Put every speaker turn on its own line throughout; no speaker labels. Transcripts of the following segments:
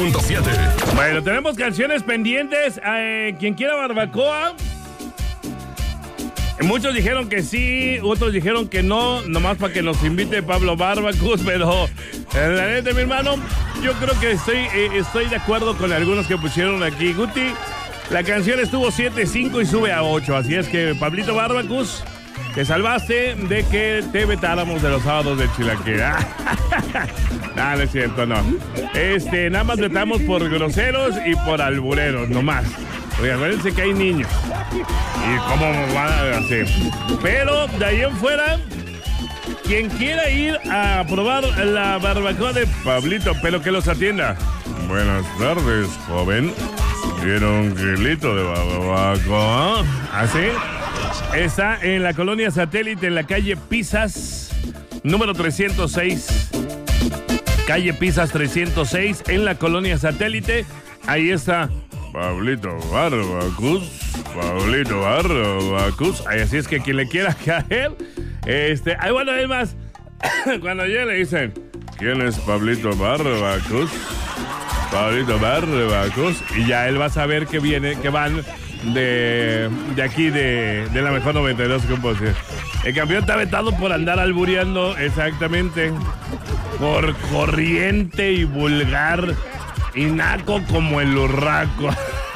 97.7.
Bueno, tenemos canciones pendientes. Quien quiera barbacoa. Muchos dijeron que sí, otros dijeron que no, nomás para que nos invite Pablo Barbacus, pero la neta, mi hermano, yo creo que estoy de acuerdo con algunos que pusieron aquí. Guti, la canción estuvo 7.5 y sube a 8, así es que, Pablito Barbacus, te salvaste de que te vetáramos de los sábados de Chilaquera. No, no es cierto, no. Nada más vetamos por groseros y por albureros, nomás. Oye, acuérdense que hay niños. ¿Y cómo van a hacer? Pero de ahí en fuera, quien quiera ir a probar la barbacoa de Pablito, pero que los atienda. Buenas tardes, joven. ¿Quiero un kilito de barbacoa? ¿Así? Está en la colonia Satélite, en la calle Pisas, número 306. Calle Pisas 306, en la colonia Satélite. Ahí está Pablito Barbacus. Pablito Barbacus. Así es que quien le quiera caer. Bueno, además, cuando ya le dicen, ¿quién es Pablito Barbacus? Pablito Barbacus. Y ya él va a saber que van de aquí, de la mejor 92. El campeón está vetado por andar albureando, exactamente. Por corriente y vulgar. Y naco como el urraco.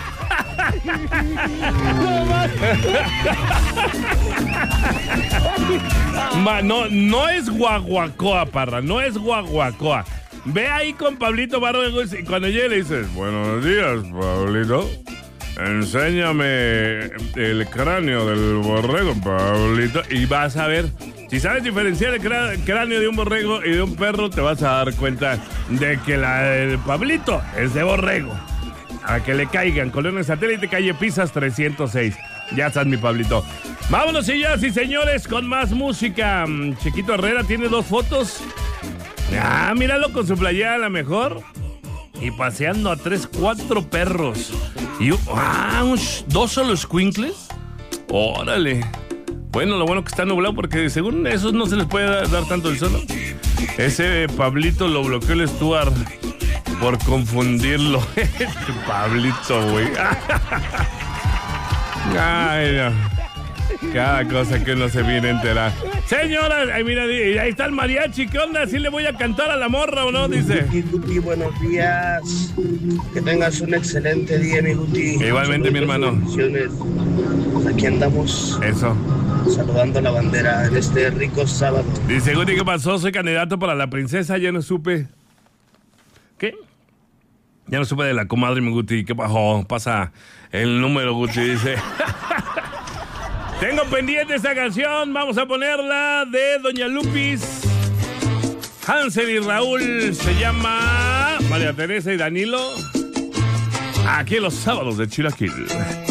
No es guaguacoa, parra. No es guaguacoa. Ve ahí con Pablito Barbacus y cuando llegue le dices, buenos días, Pablito. Enséñame el cráneo del borrego, Pablito. Y vas a ver. Si sabes diferenciar el cráneo de un borrego y de un perro, te vas a dar cuenta de que el Pablito es de borrego. A que le caigan. Colonia Satélite, calle Pisas 306. Ya estás, mi Pablito. Vámonos, señoras y señores, con más música. Chiquito Herrera tiene 2 fotos. Míralo con su playera a la mejor. Y paseando a 3, 4 perros. Y 2 solo escuincles. Órale. Bueno, lo bueno que está nublado porque según esos no se les puede dar tanto el sol, ¿no? Ese Pablito lo bloqueó el Stuart por confundirlo. Pablito, güey. Ay, no. Cada cosa que uno se viene a enterar. Señoras, mira, ahí está el mariachi. ¿Qué onda? ¿Sí le voy a cantar a la morra o no? Dice.
Guti, buenos días. Que tengas un excelente día, mi Guti.
Igualmente, mi hermano.
Aquí andamos.
Eso.
Saludando la bandera en este rico sábado.
Dice Guti, ¿qué pasó? Soy candidato para la princesa. Ya no supe. ¿Qué? Ya no supe de la comadre, mi Guti. ¿Qué pasó? Pasa el número, Guti. Dice. Tengo pendiente esta canción. Vamos a ponerla de Doña Lupis, Hansel y Raúl. Se llama María Teresa y Danilo. Aquí en los sábados de Chilaquil.